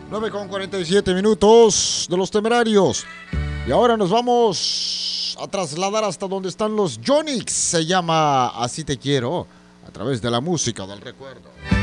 9:47 de Los Temerarios. Y ahora nos vamos a trasladar hasta donde están los Yonix. Se llama Así te quiero, a través de la música del recuerdo.